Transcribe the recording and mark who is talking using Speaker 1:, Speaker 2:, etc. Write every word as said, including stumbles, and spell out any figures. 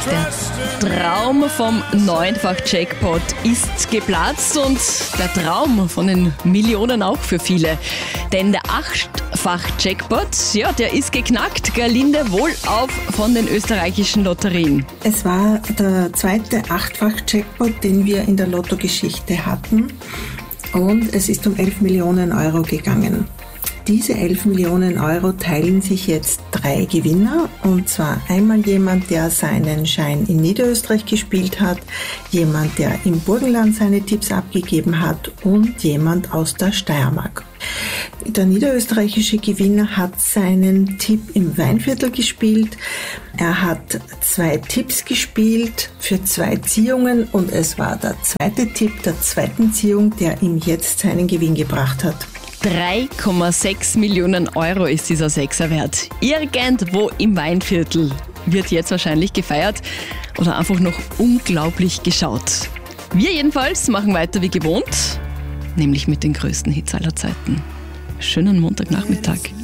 Speaker 1: Der Traum vom Neunfach-Jackpot ist geplatzt und der Traum von den Millionen auch für viele. Denn der Achtfach-Jackpot, ja, der ist geknackt. Gerlinde, wohlauf von den österreichischen Lotterien.
Speaker 2: Es war der zweite Achtfach-Jackpot, den wir in der Lottogeschichte hatten. Und es ist um elf Millionen Euro gegangen. Diese elf Millionen Euro teilen sich jetzt drei Gewinner, und zwar einmal jemand, der seinen Schein in Niederösterreich gespielt hat, jemand, der im Burgenland seine Tipps abgegeben hat und jemand aus der Steiermark. Der niederösterreichische Gewinner hat seinen Tipp im Weinviertel gespielt. Er hat zwei Tipps gespielt für zwei Ziehungen und es war der zweite Tipp der zweiten Ziehung, der ihm jetzt seinen Gewinn gebracht hat.
Speaker 1: drei Komma sechs Millionen Euro ist dieser Sechser wert. Irgendwo im Weinviertel wird jetzt wahrscheinlich gefeiert oder einfach noch unglaublich geschaut. Wir jedenfalls machen weiter wie gewohnt, nämlich mit den größten Hits aller Zeiten. Schönen Montagnachmittag.